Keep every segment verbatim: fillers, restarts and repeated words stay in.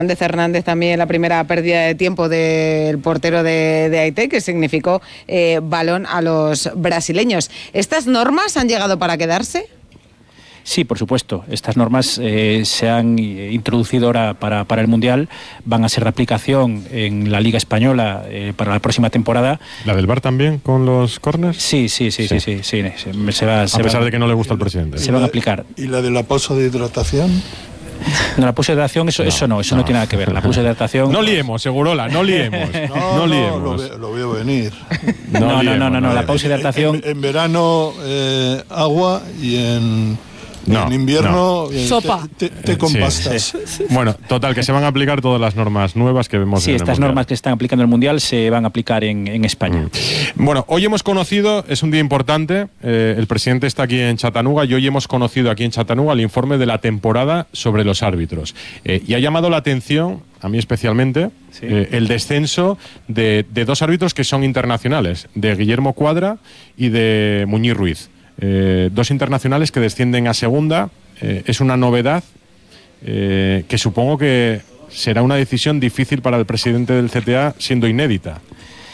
Hernández Hernández también la primera pérdida de tiempo del portero de, de Haití, que significó eh, balón a los brasileños. ¿Estas normas han llegado para quedarse? Sí, por supuesto. Estas normas eh, se han introducido ahora para, para el Mundial, van a ser de aplicación en la Liga Española eh, para la próxima temporada. ¿La del V A R también con los córners? Sí, sí, sí, sí, sí, sí, sí, sí. Se va, a se pesar va, de que no le gusta al presidente. Se van a aplicar. ¿Y la de la pausa de hidratación? No, la pausa de hidratación, eso no, eso no, eso no, no tiene nada que ver. La pausa de hidratación... No liemos, Segurola, no liemos. No, no, no liemos. Lo, ve, lo veo venir. No, no, no, liemos, no, no, no, la pausa de hidratación... En, en, en verano, eh, agua, y en... No, en invierno, no. Eh, sopa. Te, te, te con sí, pastas. Sí. Bueno, total, que se van a aplicar todas las normas nuevas que vemos sí, en el estas Mundial. normas que se están aplicando en el Mundial se van a aplicar en, en España. Mm. Bueno, hoy hemos conocido, es un día importante, eh, el presidente está aquí en Chattanooga y hoy hemos conocido aquí en Chattanooga el informe de la temporada sobre los árbitros. Eh, y ha llamado la atención, a mí especialmente, sí. eh, el descenso de, de dos árbitros que son internacionales, de Guillermo Cuadra y de Muñiz Ruiz. Eh, dos internacionales que descienden a segunda. Eh, es una novedad eh, que supongo que será una decisión difícil para el presidente del C T A, siendo inédita.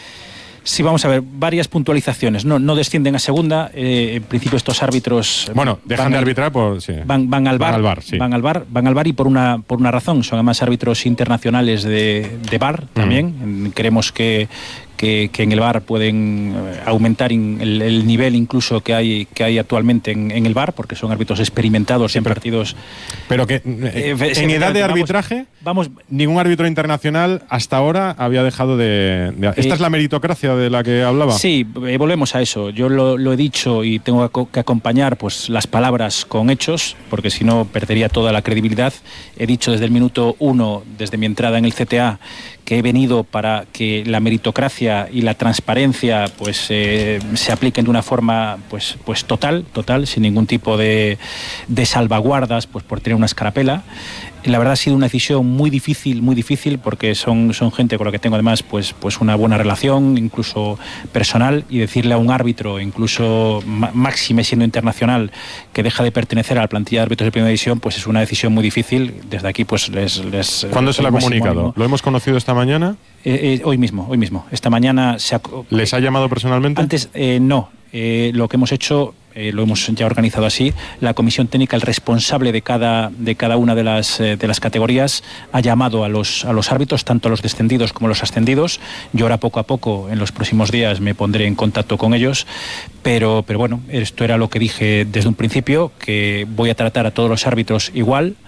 Sí, vamos a ver, varias puntualizaciones. No, no descienden a segunda. Eh, en principio estos árbitros... Bueno, dejan de arbitrar por... Sí. Van, van al V A R. Van al V A R, sí. Van al V A R, van al V A R y por una, por una razón. Son además árbitros internacionales de, de V A R también. Mm. Creemos que... Que, que en el V A R pueden aumentar in, el, el nivel incluso que hay que hay actualmente en, en el V A R, porque son árbitros experimentados sí, en partidos. Pero que eh, en edad de arbitraje, vamos, vamos, ningún árbitro internacional hasta ahora había dejado de... de ¿Esta eh, es la meritocracia de la que hablaba? Sí, eh, volvemos a eso. Yo lo, lo he dicho y tengo que, que acompañar pues las palabras con hechos, porque si no perdería toda la credibilidad. He dicho desde el minuto uno, desde mi entrada en el C T A, que he venido para que la meritocracia y la transparencia pues eh, se apliquen de una forma pues pues total, total, sin ningún tipo de, de salvaguardas pues por tener una escarapela. La verdad ha sido una decisión muy difícil, muy difícil, porque son, son gente con la que tengo además pues, pues una buena relación, incluso personal, y decirle a un árbitro, incluso máxime siendo internacional, que deja de pertenecer a la plantilla de árbitros de primera división, pues es una decisión muy difícil. Desde aquí pues les... les ¿Cuándo se le ha comunicado? Ánimo. ¿Lo hemos conocido esta mañana? Eh, eh, hoy mismo, hoy mismo. Esta mañana se ha... ¿Les ha llamado personalmente? Antes, eh, no. Eh, lo que hemos hecho... Eh, lo hemos ya organizado así. La comisión técnica, el responsable de cada, de cada una de las, eh, de las categorías, ha llamado a los, a los árbitros, tanto a los descendidos como a los ascendidos. Yo ahora poco a poco, en los próximos días, me pondré en contacto con ellos. Pero, pero bueno, esto era lo que dije desde un principio, que voy a tratar a todos los árbitros igual.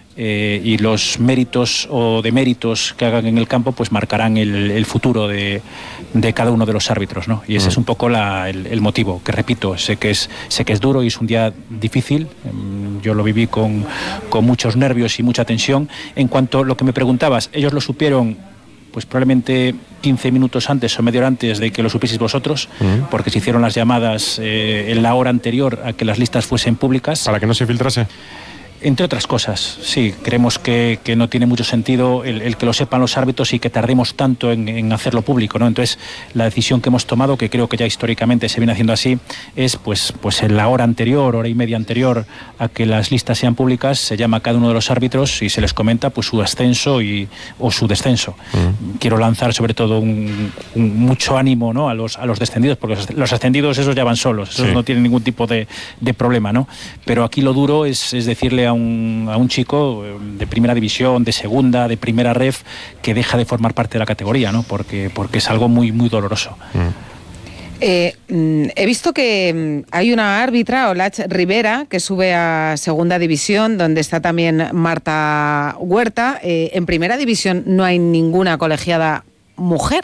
Eh, y los méritos o deméritos que hagan en el campo pues marcarán el, el futuro de, de cada uno de los árbitros, ¿no? Y ese mm. es un poco la, el, el motivo, que repito, sé que es sé que es duro y es un día difícil. Yo lo viví con, con muchos nervios y mucha tensión. En cuanto a lo que me preguntabas, ellos lo supieron pues probablemente quince minutos antes o media hora antes de que lo supieseis vosotros, uh-huh. porque se hicieron las llamadas eh, en la hora anterior a que las listas fuesen públicas. ¿Para que no se filtrase? Entre otras cosas, sí, creemos que, que no tiene mucho sentido el, el que lo sepan los árbitros y que tardemos tanto en, en hacerlo público, ¿no? Entonces, la decisión que hemos tomado, que creo que ya históricamente se viene haciendo así, es pues, pues en la hora anterior, hora y media anterior a que las listas sean públicas, se llama a cada uno de los árbitros y se les comenta pues su ascenso y, o su descenso. Uh-huh. Quiero lanzar sobre todo un, un mucho ánimo, ¿no? a, los, a los descendidos, porque los ascendidos esos ya van solos, esos sí. no tienen ningún tipo de, de problema, ¿no? Pero aquí lo duro es, es decirle a un, a un chico de primera división, de segunda, de primera ref, que deja de formar parte de la categoría, ¿no? Porque, porque es algo muy, muy doloroso. Mm. Eh, he visto que hay una árbitra, Olach Rivera, que sube a segunda división, donde está también Marta Huerta. Eh, en primera división no hay ninguna colegiada mujer.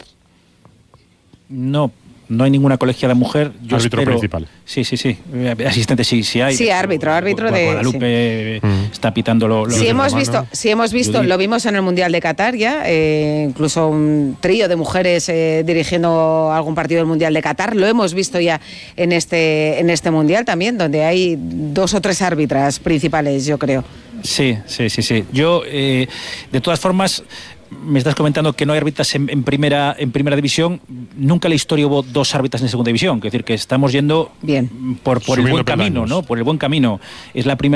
No. No hay ninguna colegiada mujer. Yo árbitro espero, principal. Sí, sí, sí. Asistente sí, sí hay. Sí, árbitro, árbitro de... Guadalupe sí. está pitando lo, lo sí, hemos visto, sí, hemos visto, lo vimos en el Mundial de Qatar ya, eh, incluso un trío de mujeres eh, dirigiendo algún partido del Mundial de Qatar. Lo hemos visto ya en este, en este Mundial también, donde hay dos o tres árbitras principales, yo creo. Sí, sí, sí, sí. Yo, eh, de todas formas... Me estás comentando que no hay árbitras en, en primera en primera división. Nunca en la historia hubo dos árbitras en segunda división. Es decir, que estamos yendo bien por, por el buen camino, ¿no? Por el buen camino. Es la primera